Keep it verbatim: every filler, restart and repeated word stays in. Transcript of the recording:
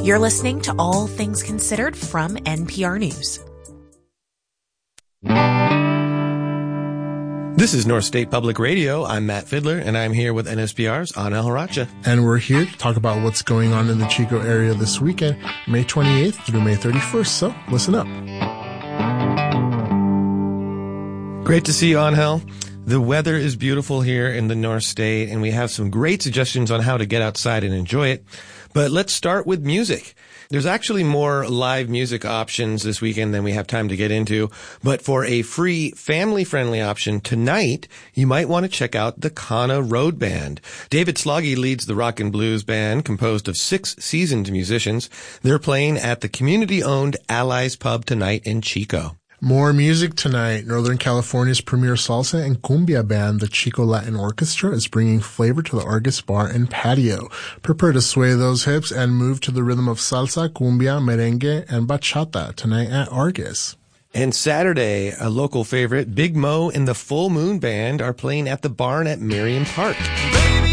You're listening to All Things Considered from N P R News. This is North State Public Radio. I'm Matt Fidler, and I'm here with N S P R's Anhel Haracha. And we're here to talk about what's going on in the Chico area this weekend, May twenty-eighth through May thirty-first. So listen up. Great to see you, Anhel. The weather is beautiful here in the North State, and we have some great suggestions on how to get outside and enjoy it. But let's start with music. There's actually more live music options this weekend than we have time to get into. But for a free, family-friendly option tonight, you might want to check out the Kana Road Band. David Sloggy leads the rock and blues band composed of six seasoned musicians. They're playing at the community-owned Allies Pub tonight in Chico. More music tonight. Northern California's premier salsa and cumbia band, the Chico Latin Orchestra, is bringing flavor to the Argus Bar and Patio. Prepare to sway those hips and move to the rhythm of salsa, cumbia, merengue, and bachata tonight at Argus. And Saturday, a local favorite, Big Mo and the Full Moon Band are playing at the Barn at Merriam Park.